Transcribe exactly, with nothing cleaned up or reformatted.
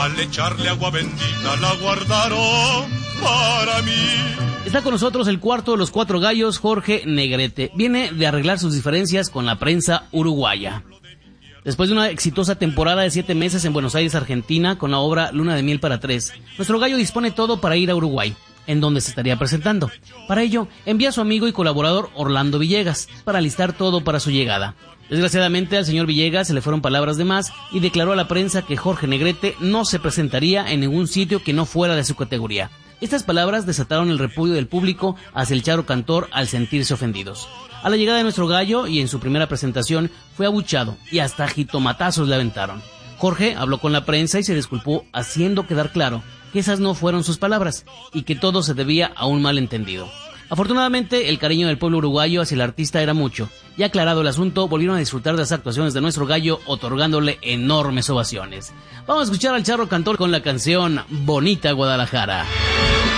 Al echarle agua bendita la guardaron para mí. Está con nosotros el cuarto de los cuatro gallos, Jorge Negrete. Viene de arreglar sus diferencias con la prensa uruguaya. Después de una exitosa temporada de siete meses en Buenos Aires, Argentina, con la obra Luna de Miel para Tres, nuestro gallo dispone todo para ir a Uruguay, en donde se estaría presentando. Para ello, envía a su amigo y colaborador Orlando Villegas, para alistar todo para su llegada. Desgraciadamente, al señor Villegas se le fueron palabras de más y declaró a la prensa que Jorge Negrete no se presentaría en ningún sitio que no fuera de su categoría. Estas palabras desataron el repudio del público hacia el charro cantor al sentirse ofendidos. A la llegada de nuestro gallo y en su primera presentación fue abuchado y hasta jitomatazos le aventaron. Jorge habló con la prensa y se disculpó, haciendo quedar claro que esas no fueron sus palabras y que todo se debía a un malentendido. Afortunadamente, el cariño del pueblo uruguayo hacia el artista era mucho, y aclarado el asunto, volvieron a disfrutar de las actuaciones de nuestro gallo, otorgándole enormes ovaciones. Vamos a escuchar al charro cantor con la canción Bonita Guadalajara.